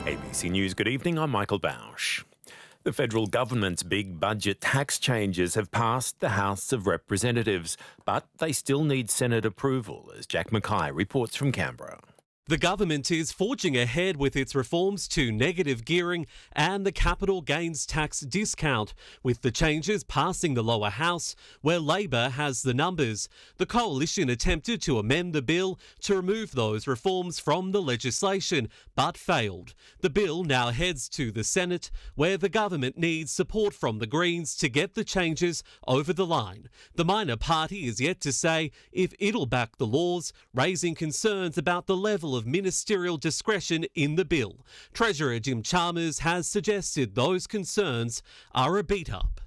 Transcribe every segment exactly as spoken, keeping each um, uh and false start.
A B C News, good evening, I'm Michael Bausch. The federal government's big budget tax changes have passed the House of Representatives, but they still need Senate approval, as Jack Mackay reports from Canberra. The government is forging ahead with its reforms to negative gearing and the capital gains tax discount, with the changes passing the lower house, where Labor has the numbers. The coalition attempted to amend the bill to remove those reforms from the legislation, but failed. The bill now heads to the Senate, where the government needs support from the Greens to get the changes over the line. The minor party is yet to say if it'll back the laws, raising concerns about the level of of ministerial discretion in the bill. Treasurer Jim Chalmers has suggested those concerns are a beat-up.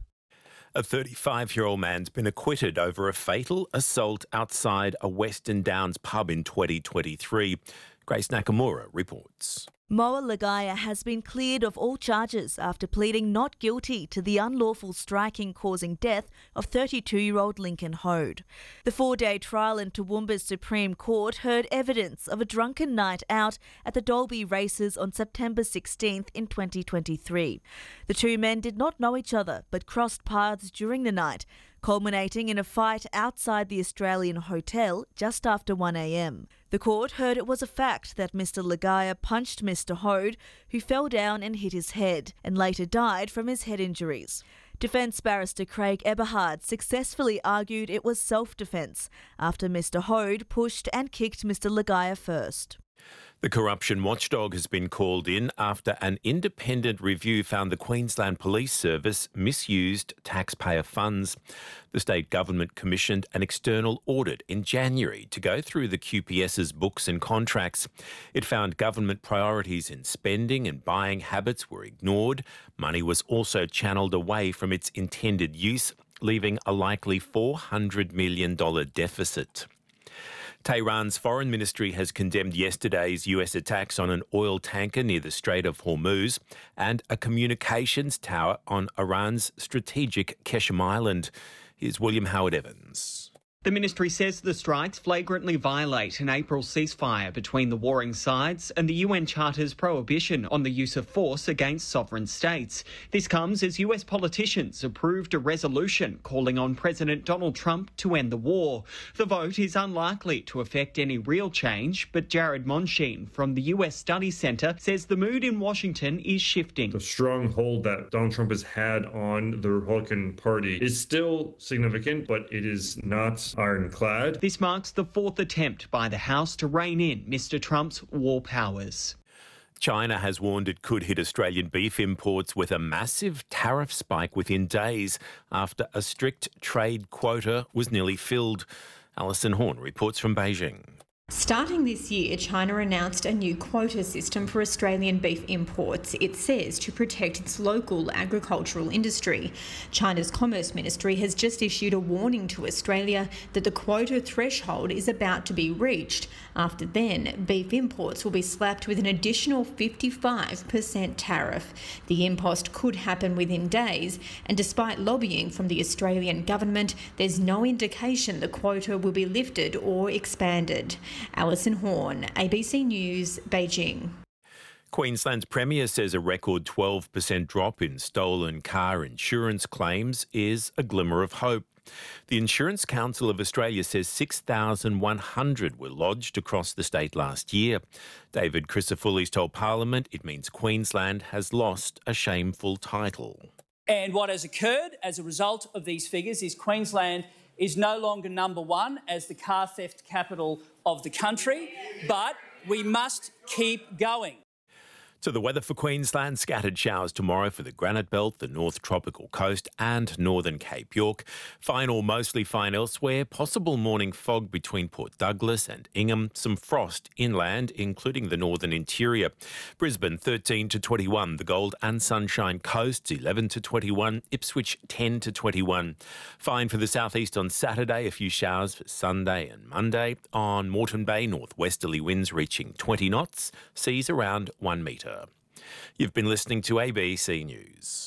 A thirty-five-year-old man's been acquitted over a fatal assault outside a Western Downs pub in twenty twenty-three. Grace Nakamura reports. Moa Ligaya has been cleared of all charges after pleading not guilty to the unlawful striking causing death of thirty-two-year-old Lincoln Hode. The four-day trial in Toowoomba's Supreme Court heard evidence of a drunken night out at the Dalby races on September sixteenth in twenty twenty-three. The two men did not know each other but crossed paths during the night, culminating in a fight outside the Australian Hotel just after one a.m. The court heard it was a fact that Mister Ligaya punched Mister Hode, who fell down and hit his head, and later died from his head injuries. Defence barrister Craig Eberhard successfully argued it was self-defence after Mister Hode pushed and kicked Mister Ligaya first. The corruption watchdog has been called in after an independent review found the Queensland Police Service misused taxpayer funds. The state government commissioned an external audit in January to go through the Q P S's books and contracts. It found government priorities in spending and buying habits were ignored. Money was also channelled away from its intended use, leaving a likely four hundred million dollars deficit. Tehran's foreign ministry has condemned yesterday's U S attacks on an oil tanker near the Strait of Hormuz and a communications tower on Iran's strategic Qeshm Island. Here's William Howard-Evans. The ministry says the strikes flagrantly violate an April ceasefire between the warring sides and the U N Charter's prohibition on the use of force against sovereign states. This comes as U S politicians approved a resolution calling on President Donald Trump to end the war. The vote is unlikely to affect any real change, but Jared Monsheen from the U S Study Centre says the mood in Washington is shifting. The strong hold that Donald Trump has had on the Republican Party is still significant, but it is not ironclad. This marks the fourth attempt by the House to rein in Mister Trump's war powers. China has warned it could hit Australian beef imports with a massive tariff spike within days after a strict trade quota was nearly filled. Alison Horn reports from Beijing. Starting this year, China announced a new quota system for Australian beef imports, it says, to protect its local agricultural industry. China's Commerce Ministry has just issued a warning to Australia that the quota threshold is about to be reached. After then, beef imports will be slapped with an additional fifty-five percent tariff. The impost could happen within days, and despite lobbying from the Australian government, there's no indication the quota will be lifted or expanded. Alison Horn, A B C News, Beijing. Queensland's Premier says a record twelve percent drop in stolen car insurance claims is a glimmer of hope. The Insurance Council of Australia says six thousand one hundred were lodged across the state last year. David Crisafullis told Parliament it means Queensland has lost a shameful title. And what has occurred as a result of these figures is Queensland is no longer number one as the car theft capital of the country, but we must keep going. To the weather for Queensland, scattered showers tomorrow for the Granite Belt, the North Tropical Coast and northern Cape York. Fine or mostly fine elsewhere. Possible morning fog between Port Douglas and Ingham. Some frost inland, including the northern interior. Brisbane thirteen to twenty-one. The Gold and Sunshine Coasts eleven to twenty-one. Ipswich ten to twenty-one. Fine for the southeast on Saturday. A few showers for Sunday and Monday. On Moreton Bay, northwesterly winds reaching twenty knots. Seas around one metre. You've been listening to A B C News.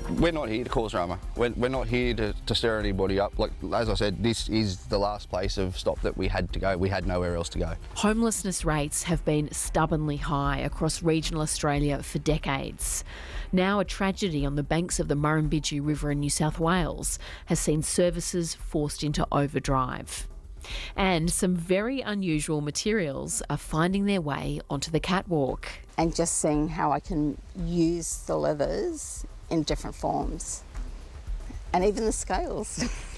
We're not here to cause drama. We're, we're not here to, to stir anybody up. Like, as I said, this is the last place of stop that we had to go. We had nowhere else to go. Homelessness rates have been stubbornly high across regional Australia for decades. Now a tragedy on the banks of the Murrumbidgee River in New South Wales has seen services forced into overdrive. And some very unusual materials are finding their way onto the catwalk. And just seeing how I can use the leathers in different forms. And even the scales.